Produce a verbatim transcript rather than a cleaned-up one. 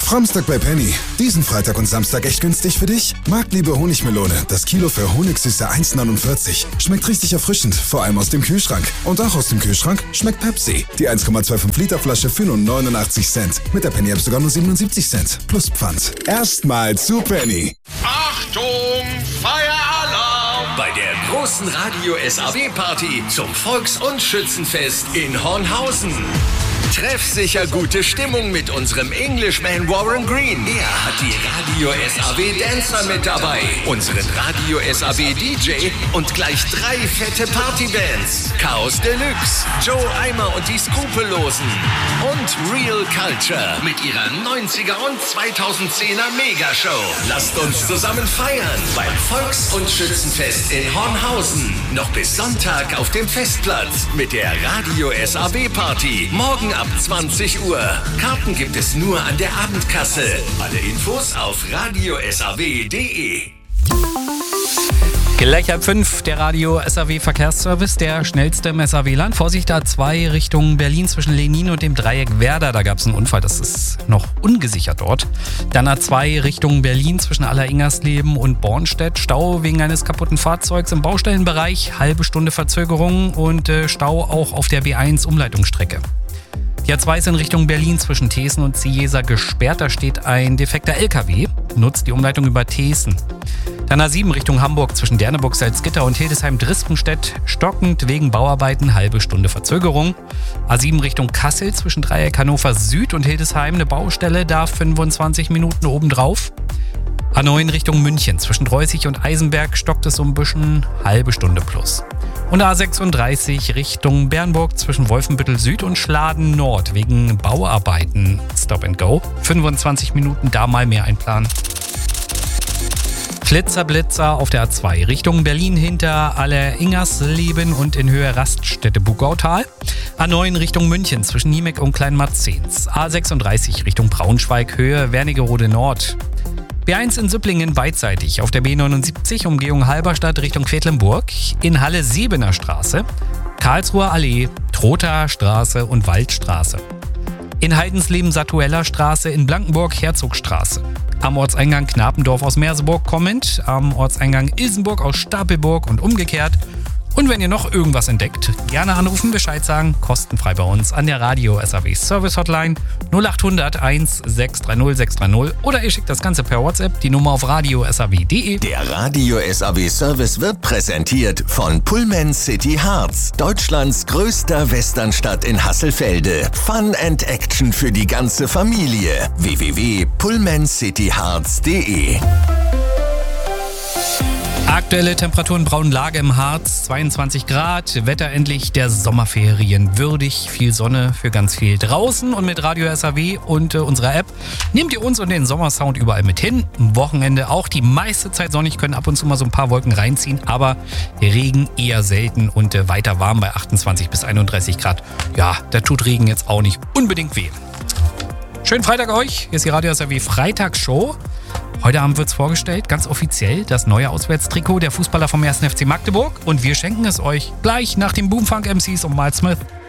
Framstag bei Penny. Diesen Freitag und Samstag echt günstig für dich? Marktliebe Honigmelone. Das Kilo für Honigsüße eins neunundvierzig. Schmeckt richtig erfrischend, vor allem aus dem Kühlschrank. Und auch aus dem Kühlschrank schmeckt Pepsi. Die eins Komma fünfundzwanzig Liter Flasche für nur neunundachtzig Cent. Mit der Penny App sogar nur siebenundsiebzig Cent. Plus Pfand. Erstmal zu Penny. Achtung, Feieralarm! Bei der großen Radio-S A W-Party zum Volks- und Schützenfest in Hornhausen. Treffsicher gute Stimmung mit unserem Englishman Warren Green. Er hat die Radio-S A W-Dancer mit dabei, unseren Radio-S A W-D J und gleich drei fette Partybands. Chaos Deluxe, Joe Eimer und die Skrupellosen und Real Culture mit ihrer neunziger und zweitausendzehner Megashow. Lasst uns zusammen feiern beim Volks- und Schützenfest in Hornhausen. Noch bis Sonntag auf dem Festplatz mit der Radio-S A W-Party. Morgen ab zwanzig Uhr. Karten gibt es nur an der Abendkasse. Alle Infos auf radio s a w punkt d e. Gleich halb fünf, der Radio-S A W-Verkehrsservice, der schnellste im S A W-Land. Vorsicht, A zwei Richtung Berlin zwischen Lenin und dem Dreieck Werder. Da gab es einen Unfall, das ist noch ungesichert dort. Dann A zwei Richtung Berlin zwischen Aller-Ingersleben und Bornstedt. Stau wegen eines kaputten Fahrzeugs im Baustellenbereich. Halbe Stunde Verzögerung und äh, Stau auch auf der B eins Umleitungsstrecke. Die A zwei ist in Richtung Berlin zwischen Thesen und Ciesa gesperrt. Da steht ein defekter L K W. Nutzt die Umleitung über Thesen. Dann A sieben Richtung Hamburg zwischen Derneburg, Salzgitter und Hildesheim-Drispenstedt. Stockend wegen Bauarbeiten, halbe Stunde Verzögerung. A sieben Richtung Kassel zwischen Dreieck Hannover Süd und Hildesheim. Eine Baustelle, da fünfundzwanzig Minuten obendrauf. A neun Richtung München zwischen Dreußig und Eisenberg stockt es so ein bisschen, halbe Stunde plus. Und A sechsunddreißig Richtung Bernburg zwischen Wolfenbüttel Süd und Schladen Nord wegen Bauarbeiten. Stop and go. fünfundzwanzig Minuten, da mal mehr einplanen. Flitzer, Blitzer auf der A zwei Richtung Berlin hinter Aller-Ingersleben und in Höhe Raststätte Bugautal. A neun Richtung München zwischen Niemek und Kleinmarzens. A sechsunddreißig Richtung Braunschweig Höhe Wernigerode Nord. B eins in Süpplingen beidseitig auf der B neunundsiebzig Umgehung Halberstadt Richtung Quedlinburg, in Halle Siebener Straße, Karlsruher Allee, Trothaer Straße und Waldstraße. In Heidensleben Satueller Straße, in Blankenburg Herzogstraße. Am Ortseingang Knapendorf aus Merseburg kommend, am Ortseingang Ilsenburg aus Stapelburg und umgekehrt. Und wenn ihr noch irgendwas entdeckt, gerne anrufen, Bescheid sagen, kostenfrei bei uns an der Radio-S A W Service Hotline null acht hundert eins sechs drei null sechs drei null oder ihr schickt das Ganze per WhatsApp, die Nummer auf radio s a w punkt d e. Der Radio-S A W Service wird präsentiert von Pullman City Harz, Deutschlands größter Westernstadt in Hasselfelde. Fun and Action für die ganze Familie. w w w punkt pullman city harz punkt d e. Aktuelle Temperaturen, braunen Lage im Harz, zweiundzwanzig Grad, Wetter endlich der Sommerferien würdig, viel Sonne für ganz viel draußen und mit Radio S A W und äh, unserer App nehmt ihr uns und den Sommersound überall mit hin. Am Wochenende auch die meiste Zeit sonnig, können ab und zu mal so ein paar Wolken reinziehen, aber Regen eher selten und äh, weiter warm bei achtundzwanzig bis einunddreißig Grad. Ja, da tut Regen jetzt auch nicht unbedingt weh. Schönen Freitag euch, hier ist die Radio S A W Freitagsshow. Heute Abend wird es vorgestellt, ganz offiziell, das neue Auswärtstrikot der Fußballer vom ersten F C Magdeburg. Und wir schenken es euch gleich nach den Boomfunk M Cs und Miles Smith.